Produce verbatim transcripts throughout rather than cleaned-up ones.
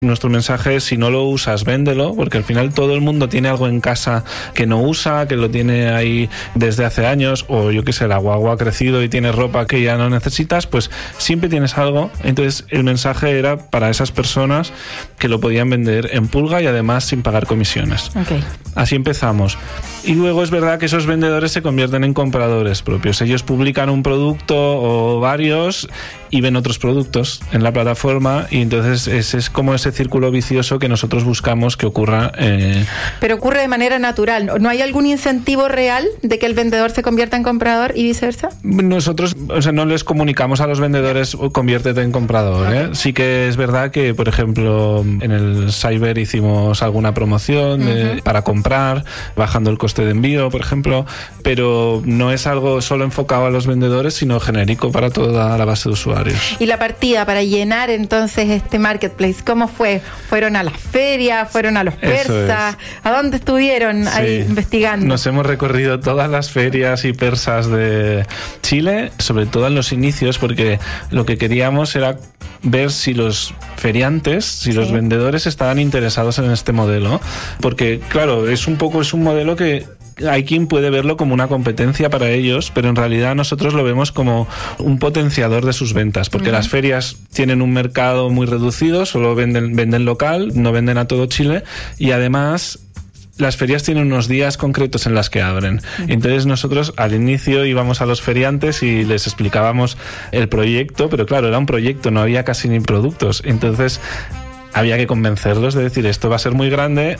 Nuestro mensaje es: si no lo usas, véndelo, porque al final todo el mundo tiene algo en casa que no usa, que lo tiene ahí desde hace años, o yo qué sé, la guagua ha crecido y tiene ropa que ya no necesitas, pues siempre tienes algo. Entonces el mensaje era para esas personas que lo podían vender en pulga y además sin pagar comisiones. Okay. Así empezamos. Y luego es verdad que esos vendedores se convierten en compradores propios. Ellos publican un producto o varios y ven otros productos en la plataforma, y entonces ese es como ese círculo vicioso que nosotros buscamos que ocurra. Eh... Pero ocurre de manera natural. ¿No hay algún incentivo real de que el vendedor se convierta en comprador y viceversa? Nosotros, o sea, no les comunicamos a los vendedores conviértete en comprador. Okay. ¿eh? Sí que es verdad que, por ejemplo, en el Cyber hicimos alguna promoción de, uh-huh. para comprar, bajando el coste de envío, por ejemplo, pero no es algo solo enfocado a los vendedores, sino genérico para toda la base de usuarios. Y la partida para llenar entonces este marketplace, ¿cómo fue? ¿Fueron a las ferias? ¿Fueron a los persas? ¿A dónde estuvieron sí. ahí investigando? Nos hemos recorrido todas las ferias y persas de Chile, sobre todo en los inicios, porque lo que queríamos era ver si los feriantes, si sí. los vendedores estaban interesados en este modelo, porque claro, es un poco, es un modelo que hay quien puede verlo como una competencia para ellos, pero en realidad nosotros lo vemos como un potenciador de sus ventas, porque uh-huh. las ferias tienen un mercado muy reducido, solo venden, venden local, no venden a todo Chile, y además las ferias tienen unos días concretos en las que abren. Entonces nosotros al inicio íbamos a los feriantes y les explicábamos el proyecto, pero claro, era un proyecto, no había casi ni productos. Entonces había que convencerlos de decir, esto va a ser muy grande,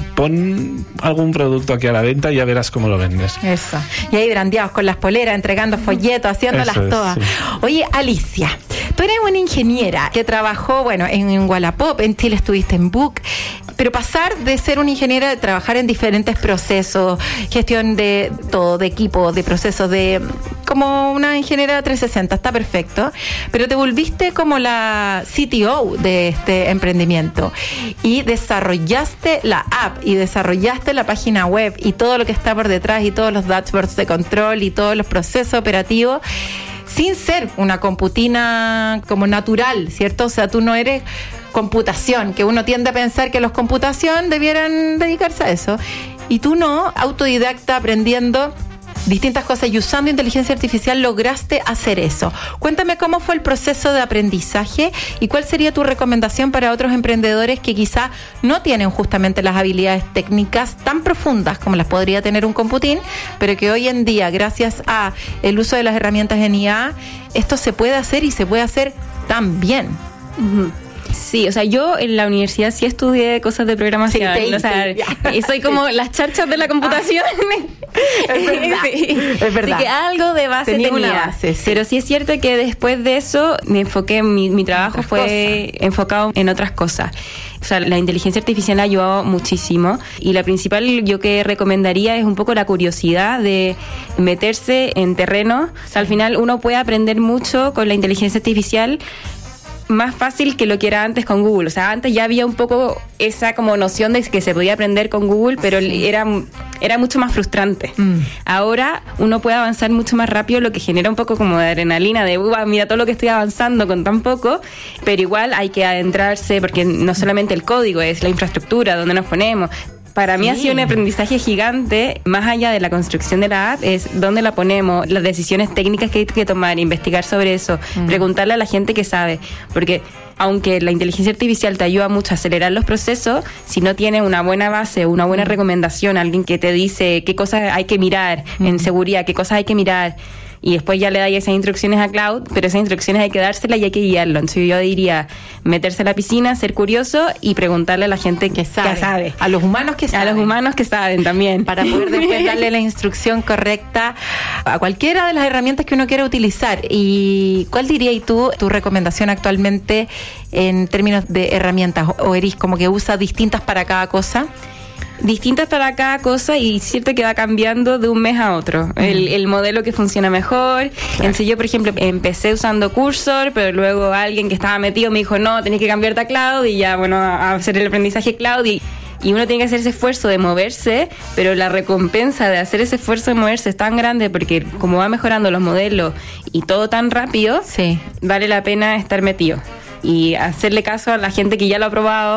pon algún producto aquí a la venta y ya verás cómo lo vendes. Eso. Y ahí brandeados con las poleras, entregando folletos, haciéndolas es, todas. Sí. Oye, Alicia, tú eres una ingeniera que trabajó, bueno, en, en Wallapop, en Chile estuviste en Book, pero pasar de ser una ingeniera, de trabajar en diferentes procesos, gestión de todo, de equipo, de procesos, de como una ingeniera trescientos sesenta, está perfecto, pero te volviste como la C T O de este emprendimiento y desarrollaste la app y desarrollaste la página web y todo lo que está por detrás y todos los dashboards de control y todos los procesos operativos sin ser una computina como natural, ¿cierto? O sea, tú no eres computación, que uno tiende a pensar que los computación debieran dedicarse a eso, y tú no, autodidacta, aprendiendo distintas cosas y usando inteligencia artificial lograste hacer eso. Cuéntame cómo fue el proceso de aprendizaje y cuál sería tu recomendación para otros emprendedores que quizá no tienen justamente las habilidades técnicas tan profundas como las podría tener un computín, pero que hoy en día, gracias a el uso de las herramientas en I A, esto se puede hacer y se puede hacer tan bien. Uh-huh. Sí, o sea, yo en la universidad sí estudié cosas de programación. Sí, te, o sea, te, soy como sí. las charchas de la computación. Ah, es verdad. Sí. Es verdad. Así que algo de base tenía. tenía. Una base, sí. Pero sí es cierto que después de eso me enfoqué, mi, mi trabajo fue cosas. enfocado en otras cosas. O sea, la inteligencia artificial ha ayudado muchísimo y la principal yo que recomendaría es un poco la curiosidad de meterse en terreno. O sea, al final uno puede aprender mucho con la inteligencia artificial más fácil que lo que era antes con Google. O sea, antes ya había un poco esa como noción de que se podía aprender con Google, pero sí. era, era mucho más frustrante. Mm. Ahora uno puede avanzar mucho más rápido, lo que genera un poco como de adrenalina, de uh, mira todo lo que estoy avanzando con tan poco, pero igual hay que adentrarse, porque no solamente el código, es la infraestructura, donde nos ponemos. Para mí sí. ha sido un aprendizaje gigante, más allá de la construcción de la app, es dónde la ponemos, las decisiones técnicas que hay que tomar, investigar sobre eso, mm. preguntarle a la gente que sabe, porque aunque la inteligencia artificial te ayuda mucho a acelerar los procesos, si no tienes una buena base, una buena mm. recomendación, alguien que te dice qué cosas hay que mirar mm. en seguridad, qué cosas hay que mirar, y después ya le dais esas instrucciones a Cloud, pero esas instrucciones hay que dárselas y hay que guiarlo. Entonces yo diría meterse a la piscina, ser curioso y preguntarle a la gente que sabe, que sabe. A los humanos que saben. A los humanos que saben también. Para poder después darle la instrucción correcta a cualquiera de las herramientas que uno quiera utilizar. ¿Y cuál dirías tú, tu recomendación actualmente en términos de herramientas? ¿O eres como que usa distintas para cada cosa? Distintas para cada cosa y cierto que va cambiando de un mes a otro. Uh-huh. El, el modelo que funciona mejor. Claro. Entonces yo, por ejemplo, empecé usando Cursor, pero luego alguien que estaba metido me dijo, no, tenés que cambiarte a Cloud y ya, bueno, a hacer el aprendizaje Cloud y... Y uno tiene que hacer ese esfuerzo de moverse, pero la recompensa de hacer ese esfuerzo de moverse es tan grande porque como va mejorando los modelos y todo tan rápido, sí. vale la pena estar metido. Y hacerle caso a la gente que ya lo ha probado